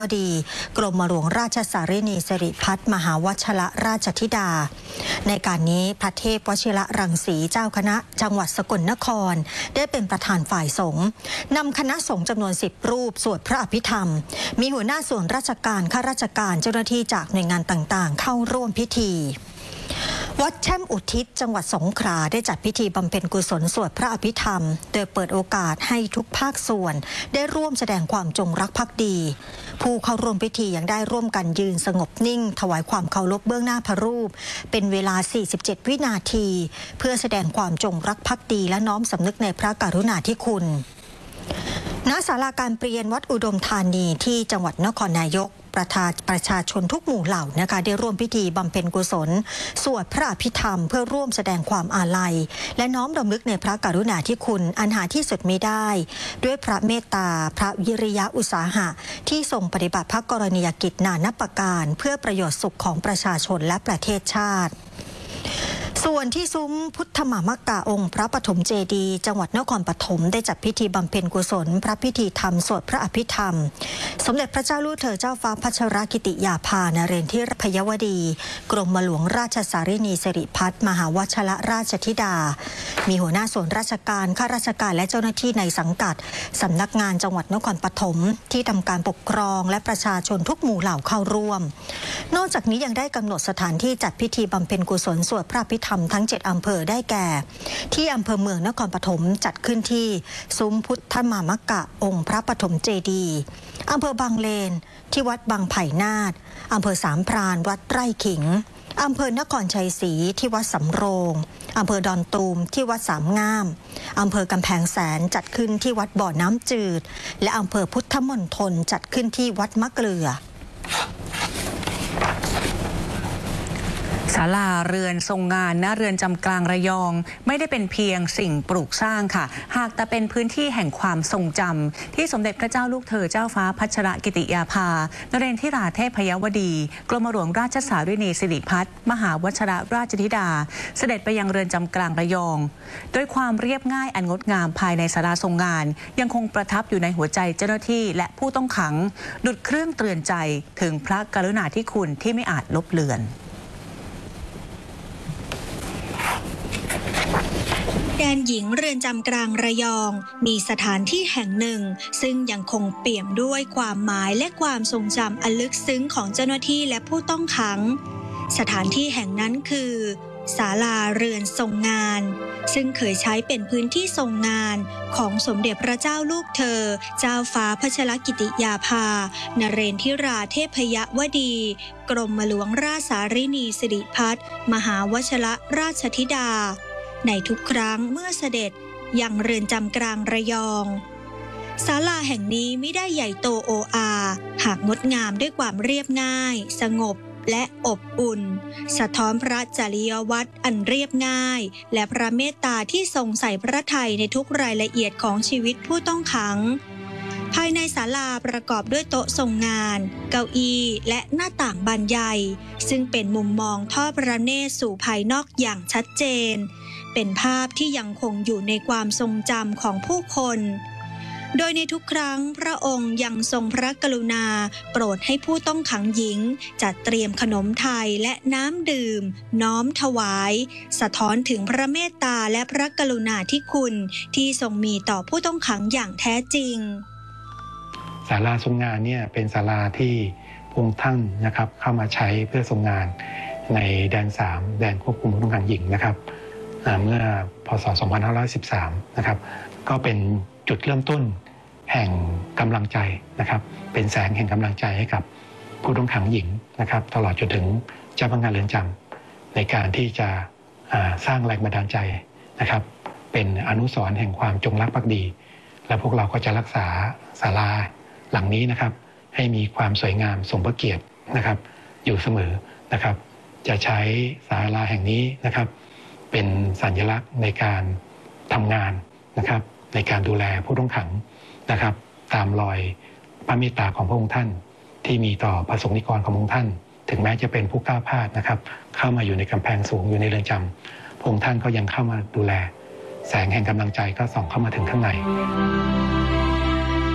ดีกรมหลวงราชสารินีสิริพัฒน์มหาวชรราชธิดาในการนี้พระเทพวชิระรังสีเจ้าคณะจังหวัดสกลนครได้เป็นประธานฝ่ายสงฆ์นำคณะสงฆ์จำนวน10รูปสวดพระอภิธรรมมีหัวหน้าส่วนราชการข้าราชการเจ้าหน้าที่จากหน่วยงานต่างๆเข้าร่วมพิธีวัดแช่มอุทิศจังหวัดสงขลาได้จัดพิธีบำเพ็ญกุศลสวดพระอภิธรรมโดยเปิดโอกาสให้ทุกภาคส่วนได้ร่วมแสดงความจงรักภักดีผู้เข้าร่วมพิธียังได้ร่วมกันยืนสงบนิ่งถวายความเคารพเบื้องหน้าพระรูปเป็นเวลา47วินาทีเพื่อแสดงความจงรักภักดีและน้อมสำนึกในพระกรุณาธิคุณณศาลาการเปลี่ยนวัดอุดมธานีที่จังหวัดนครนายกประชาชนทุกหมู่เหล่านะคะได้ร่วมพิธีบำเพ็ญกุศลสวดพระอภิธรรมเพื่อร่วมแสดงความอาลัยและน้อมรำลึกในพระกรุณาธิคุณอันหาที่สุดมิได้ด้วยพระเมตตาพระวิริยะอุตสาหะที่ทรงปฏิบัติพระกรณียกิจนานับประการเพื่อประโยชน์สุขของประชาชนและประเทศชาติส่วนที่ซุ้มพุทธมามกะองค์พระปฐมเจดีย์จังหวัดนครปฐมได้จัดพิธีบำเพ็ญกุศลพระพิธีธรรมสวดพระอภิธรรมสมเด็จพระเจ้าลูกเธอเจ้าฟ้าพัชรกิติยาภานเรนทิพยวดีกรมหลวงราชสารินีสิริพัฒน์มหาวชรราชธิดามีหัวหน้าส่วนราชการข้าราชการและเจ้าหน้าที่ในสังกัดสำนักงานจังหวัดนครปฐมที่ทำการปกครองและประชาชนทุกหมู่เหล่าเข้าร่วมนอกจากนี้ยังได้กำหนดสถานที่จัดพิธีบำเพ็ญกุศลสวดพระอภิธรรมทั้ง7อำเภอได้แก่ที่อำเภอเมืองนครปฐมจัดขึ้นที่ซุ้มพุทธมามกะองค์พระปฐมเจดีย์อำเภอบางเลนที่วัดบางไผ่นาฏอำเภอสามพรานวัดไร่ขิงอำเภอนครชัยศรีที่วัดสำโรงอำเภอดอนตูมที่วัดสามงามอำเภอกำแพงแสนจัดขึ้นที่วัดบ่อน้ำจืดและอำเภอพุทธมณฑลจัดขึ้นที่วัดมะเกลือศาลาเรือนทรงงานณเรือนจำกลางระยองไม่ได้เป็นเพียงสิ่งปลูกสร้างค่ะหากแต่เป็นพื้นที่แห่งความทรงจำที่สมเด็จพระเจ้าลูกเธอเจ้าฟ้าพัชรกิติยาภานเรนทิราเทพยวดีกรมหลวงราชสารินีสิริพัฒน์มหาวชรราชธิดาเสด็จไปยังเรือนจำกลางระยองโดยความเรียบง่ายอันงดงามภายในศาลาทรงงานยังคงประทับอยู่ในหัวใจเจ้าหน้าที่และผู้ต้องขังดุจเครื่องเตือนใจถึงพระกรุณาธิคุณที่ไม่อาจลบเลือนแดนหญิงเรือนจำกลางระยองมีสถานที่แห่งหนึ่งซึ่งยังคงเปี่ยมด้วยความหมายและความทรงจำอันลึกซึ้งของเจ้าหน้าที่และผู้ต้องขังสถานที่แห่งนั้นคือศาลาเรือนทรงงานซึ่งเคยใช้เป็นพื้นที่ทรงงานของสมเด็จพระเจ้าลูกเธอเจ้าฟ้าพัชรกิติยาภานเรนทิราเทพยวดีกรมหลวงราชสารินีสิริพัฒน์มหาวชรราชธิดาในทุกครั้งเมื่อเสด็จยังเรือนจำกลางระยองศาลาแห่งนี้ไม่ได้ใหญ่โตโออาหากงดงามด้วยความเรียบง่ายสงบและอบอุ่นสะท้อนพระจริยวัตรอันเรียบง่ายและพระเมตตาที่ทรงใส่พระทัยในทุกรายละเอียดของชีวิตผู้ต้องขังภายในศาลาประกอบด้วยโต๊ะทรงงานเก้าอี้และหน้าต่างบานใหญ่ซึ่งเป็นมุมมองทอดพระเนตรสู่ภายนอกอย่างชัดเจนเป็นภาพที่ยังคงอยู่ในความทรงจำของผู้คนโดยในทุกครั้งพระองค์ยังทรงพระกรุณาโปรดให้ผู้ต้องขังหญิงจัดเตรียมขนมไทยและน้ำดื่มน้อมถวายสะท้อนถึงพระเมตตาและพระกรุณาธิคุณที่ทรงมีต่อผู้ต้องขังอย่างแท้จริงศาลาทรงงานเนี่ยเป็นศาลาที่พระองค์ท่านนะครับเข้ามาใช้เพื่อทรงงานในแดน3แดนควบคุมผู้ต้องขังหญิงนะครับเมื่อพศ 2513 นะครับก็เป็นจุดเริ่มต้นแห่งกำลังใจนะครับเป็นแสงแห่งกำลังใจให้กับผู้ต้องขังหญิงนะครับตลอดจนถึงเจ้าพนักงานเรือนจำในการที่จะสร้างแรงบันดาลใจนะครับเป็นอนุสรณ์แห่งความจงรักภักดีและพวกเราก็จะรักษาศาลาหลังนี้นะครับให้มีความสวยงามสมพระเกียรตินะครับอยู่เสมอนะครับจะใช้ศาลาแห่งนี้นะครับเป็นสัญลักษณ์ในการทำงานนะครับในการดูแลผู้ต้องขังนะครับตามรอยพระเมตตาของพระองค์ท่านที่มีต่อพระสงฆ์นิกรของพระองค์ท่านถึงแม้จะเป็นผู้ก้าวพลาดนะครับเข้ามาอยู่ในกำแพงสูงอยู่ในเรือนจำพระองค์ท่านก็ยังเข้ามาดูแลแสงแห่งกำลังใจก็ส่องเข้ามาถึงข้างใน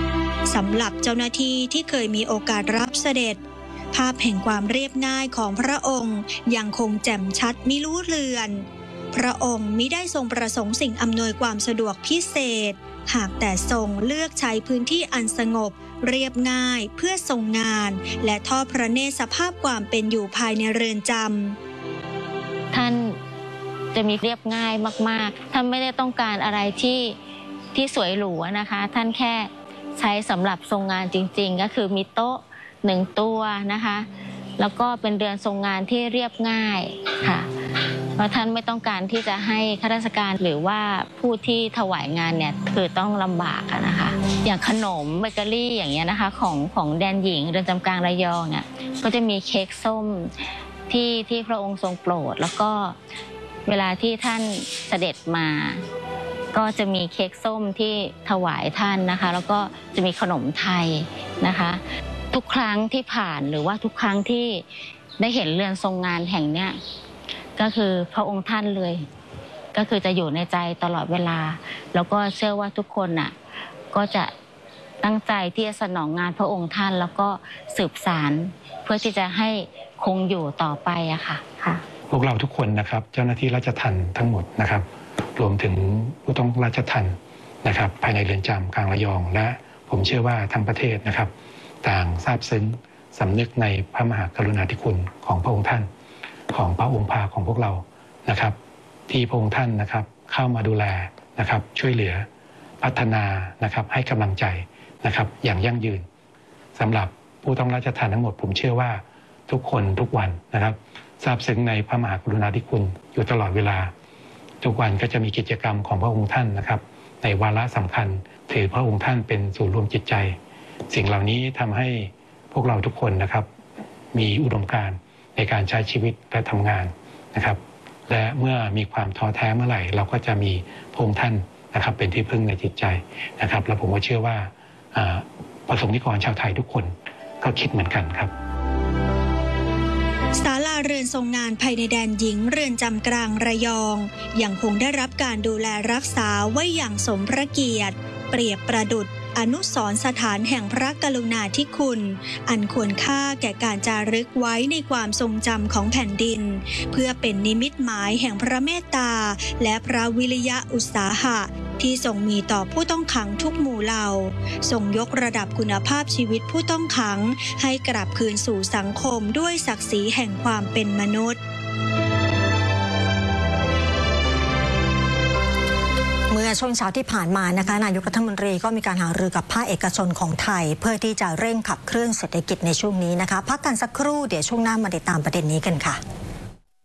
สำหรับเจ้าหน้าที่ที่เคยมีโอกาสรับเสด็จภาพแห่งความเรียบง่ายของพระองค์ยังคงแจ่มชัดมิรู้เลือนพระองค์มิได้ทรงประสงค์สิ่งอำนวยความสะดวกพิเศษหากแต่ทรงเลือกใช้พื้นที่อันสงบเรียบง่ายเพื่อทรงงานและทอดพระเนตรสภาพความเป็นอยู่ภายในเรือนจำท่านจะมีเรียบง่ายมากๆท่านไม่ได้ต้องการอะไรที่สวยหรูนะคะท่านแค่ใช้สำหรับทรงงานจริงๆก็คือมีโต๊ะ1ตัวนะคะแล้วก็เป็นเรือนทรงงานที่เรียบง่ายค่ะเพราะท่านไม่ต้องการที่จะให้ข้าราชการหรือว่าผู้ที่ถวายงานเนี่ยคือต้องลำบากนะคะอย่างขนมเบเกอรี่อย่างเงี้ยนะคะของแดนหญิงเรือนจำกลางระยองเนี่ยก็จะมีเค้กส้มที่พระองค์ทรงโปรดแล้วก็เวลาที่ท่านเสด็จมาก็จะมีเค้กส้มที่ถวายท่านนะคะแล้วก็จะมีขนมไทยนะคะทุกครั้งที่ผ่านหรือว่าทุกครั้งที่ได้เห็นเรือนทรงงานแห่งเนี้ยก็คือพระองค์ท่านเลยก็คือจะอยู่ในใจตลอดเวลาแล้วก็เชื่อว่าทุกคนน่ะก็จะตั้งใจที่จะสนองงานพระองค์ท่านแล้วก็สืบสานเพื่อที่จะให้คงอยู่ต่อไปอะค่ะพวกเราทุกคนนะครับเจ้าหน้าที่ราชทัณฑ์ทั้งหมดนะครับรวมถึงผู้ต้องราชทัณฑ์นะครับภายในเรือนจำกลางระยองและผมเชื่อว่าทั้งประเทศนะครับต่างซาบซึ้งสำนึกในพระมหากรุณาธิคุณของพระองค์ท่านของพระองค์พาของพวกเรานะครับที่พระองค์ท่านนะครับเข้ามาดูแลนะครับช่วยเหลือพัฒนานะครับให้กำลังใจนะครับอย่างยั่งยืนสำหรับผู้ต้องราชทัณฑ์ทั้งหมดผมเชื่อว่าทุกคนทุกวันนะครับซาบซึ้งในพระมหากรุณาธิคุณอยู่ตลอดเวลาทุกวันก็จะมีกิจกรรมของพระองค์ท่านนะครับในวาระสำคัญถือพระองค์ท่านเป็นศูนย์รวมจิตใจสิ่งเหล่านี้ทำให้พวกเราทุกคนนะครับมีอุดมการณ์ในการใช้ชีวิตและทำงานนะครับและเมื่อมีความท้อแท้เมื่อไหร่เราก็จะมีพระองค์ท่านนะครับเป็นที่พึ่งในจิตใจนะครับและผมก็เชื่อว่าประสงค์นิกรชาวไทยทุกคนก็คิดเหมือนกันครับศาลาเรือนทรงงานภายในแดนหญิงเรือนจำกลางระยองยังคงได้รับการดูแลรักษาไว้อย่างสมพระเกียรติเปรียบประดุจอนุสรณ์สถานแห่งพระกรุณาธิคุณอันควรค่าแก่การจารึกไว้ในความทรงจำของแผ่นดินเพื่อเป็นนิมิตหมายแห่งพระเมตตาและพระวิริยะอุตสาหะที่ทรงมีต่อผู้ต้องขังทุกหมู่เหล่าทรงยกระดับคุณภาพชีวิตผู้ต้องขังให้กลับคืนสู่สังคมด้วยศักดิ์ศรีแห่งความเป็นมนุษย์เมื่อช่วงเช้าที่ผ่านมานะคะนายกรัฐมนตรีก็มีการหารือกับภาคเอกชนของไทยเพื่อที่จะเร่งขับเคลื่อนเศรษฐกิจในช่วงนี้นะคะพักกันสักครู่เดี๋ยวช่วงหน้ามาติดตามประเด็นนี้กันค่ะ